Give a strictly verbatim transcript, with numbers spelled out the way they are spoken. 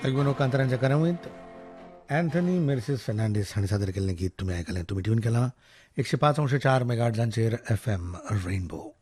अल्बोनो कांतारांच्या करावणीत Anthony मिर्सिस Fernandes हांणी सादर केल्लें गीत तुमी आयकलें. तुमी ट्यून केलां एकशे पांच अंश चार मेगाटजांचेर एफ एम रेनबो.